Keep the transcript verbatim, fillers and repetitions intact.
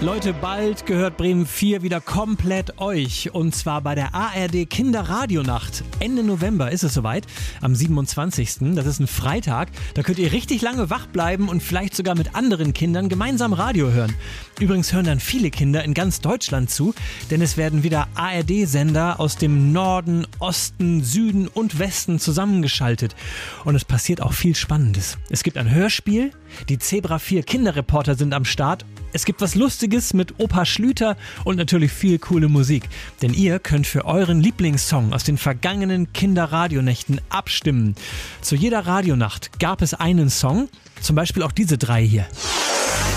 Leute, bald gehört Bremen vier wieder komplett euch. Und zwar bei der A R D Kinderradionacht. Ende November ist es soweit, am siebenundzwanzigsten Das ist ein Freitag. Da könnt ihr richtig lange wach bleiben und vielleicht sogar mit anderen Kindern gemeinsam Radio hören. Übrigens hören dann viele Kinder in ganz Deutschland zu, denn es werden wieder A R D-Sender aus dem Norden, Osten, Süden und Westen zusammengeschaltet. Und es passiert auch viel Spannendes. Es gibt ein Hörspiel, die Zebra vier Kinderreporter sind am Start. Es gibt was Lustiges mit Opa Schlüter und natürlich viel coole Musik. Denn ihr könnt für euren Lieblingssong aus den vergangenen Kinderradionächten abstimmen. Zu jeder Radionacht gab es einen Song, zum Beispiel auch diese drei hier.